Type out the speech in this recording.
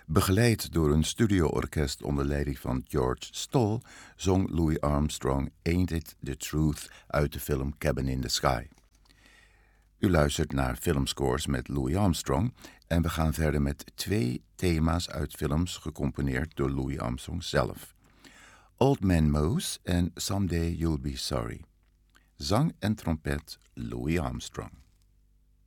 Begeleid door een studioorkest onder leiding van George Stoll zong Louis Armstrong Ain't It the Truth uit de film Cabin in the Sky. U luistert naar Filmscores met Louis Armstrong en we gaan verder met 2 thema's uit films gecomponeerd door Louis Armstrong zelf. Old Man Mose en Someday You'll Be Sorry. Zang en trompet Louis Armstrong.